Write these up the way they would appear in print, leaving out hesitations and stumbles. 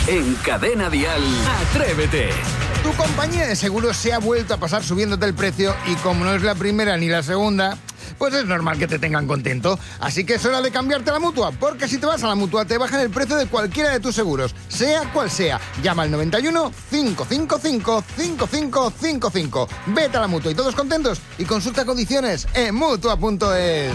En Cadena Dial, Atrévete. Tu compañía de seguros se ha vuelto a pasar subiéndote el precio y como no es la primera ni la segunda, pues es normal que te tengan contento. Así que es hora de cambiarte a la Mutua, porque si te vas a la Mutua te bajan el precio de cualquiera de tus seguros, sea cual sea. Llama al 91 555 5555. Vete a la Mutua y todos contentos y consulta condiciones en Mutua.es.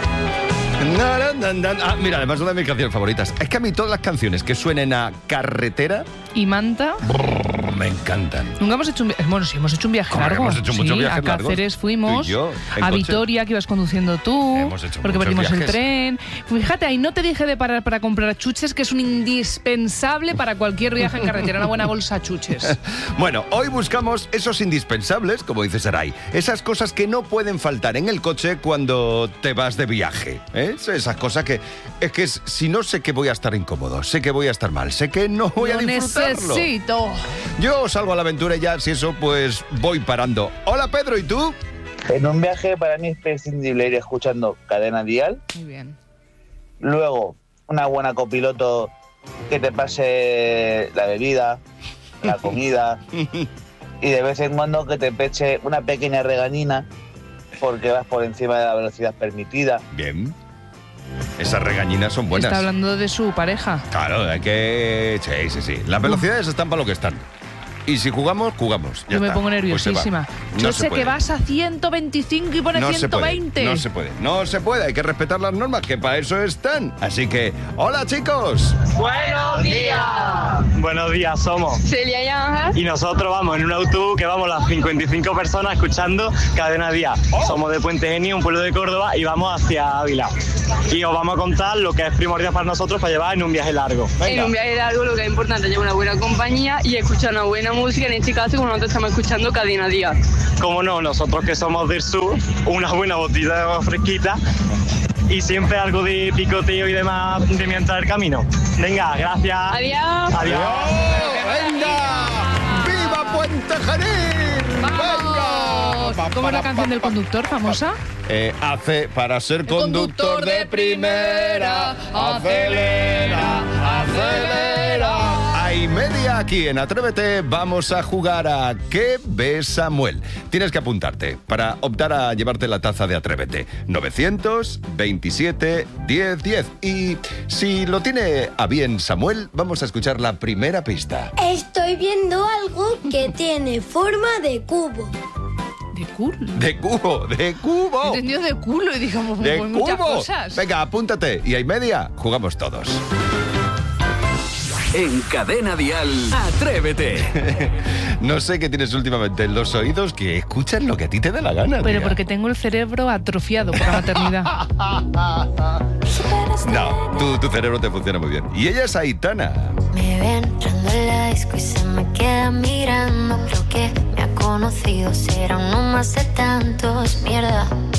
Mira, además una de mis canciones favoritas. Es que a mí todas las canciones que suenen a carretera y Manta me encantan. Nunca hemos hecho un viaje. Bueno, sí, hemos hecho un viaje largo. Hemos hecho muchos viajes largos. A Cáceres fuimos, yo, a coche. Vitoria, que ibas conduciendo tú, hemos hecho porque muchos perdimos viajes. el tren. Fíjate, ahí no te dije de parar para comprar chuches, que es un indispensable para cualquier viaje en carretera, una buena bolsa de chuches. Bueno, hoy buscamos esos indispensables, como dice Saray, esas cosas que no pueden faltar en el coche cuando te vas de viaje, ¿eh? Esas cosas que si no sé que voy a estar incómodo, sé que voy a estar mal, sé que no voy a disfrutarlo. Necesito. Yo salgo a la aventura y ya, si eso, pues voy parando. Hola, Pedro, ¿y tú? En un viaje para mí es prescindible ir escuchando Cadena Dial. Muy bien. Luego, una buena copiloto que te pase la bebida, la comida y de vez en cuando que te peche una pequeña regañina porque vas por encima de la velocidad permitida. Bien. Esas regañinas son buenas. Está hablando de su pareja. Claro, hay que... Sí. Las velocidades están para lo que están. Y si jugamos, jugamos. Ya Yo me está. pongo Pues nerviosísima. No Yo se sé puede. que vas a 125 y pones No 120. No se puede. Hay que respetar las normas, que para eso están. Así que, ¡hola, chicos! ¡Buenos días! Buenos días, somos Celia y Ángel. y nosotros vamos en un autobús que vamos las 55 personas escuchando Cadena Dial. Somos de Puente Genio, un pueblo de Córdoba, y vamos hacia Ávila. Y os vamos a contar lo que es primordial para nosotros para llevar en un viaje largo. Venga. En un viaje largo lo que es importante es llevar una buena compañía y escuchar una buena música, en este caso como nosotros estamos escuchando Cadena Dial. Como no, nosotros que somos del sur, una buena botella de agua fresquita y siempre algo de picoteo y demás de mientras el camino. Venga, gracias. Adiós. Adiós. ¡Venga! ¡Viva Puente Genil! ¡Vamos! ¿Cómo es la canción del conductor famosa? Hace para ser conductor de primera, acelera. Hay media aquí en Atrévete. Vamos a jugar a ¿Qué ves, Samuel? Tienes que apuntarte para optar a llevarte la taza de Atrévete. 927 10 10. Y si lo tiene a bien Samuel, vamos a escuchar la primera pista. Estoy viendo algo que tiene forma de cubo. ¿De culo? De cubo. Entendido de culo y digamos De pues, muchas cubo. cosas. Venga, apúntate. Y hay media, jugamos todos. En Cadena Dial, Atrévete. No sé qué tienes últimamente en los oídos que escuchan lo que a ti te dé la gana. Pero tía. porque tengo el cerebro atrofiado por la maternidad. No, tu cerebro te funciona muy bien. Y ella es Aitana. Me ve entrando en la disco y se me queda mirando. Creo que me ha conocido, será uno más de tantos. Mierda,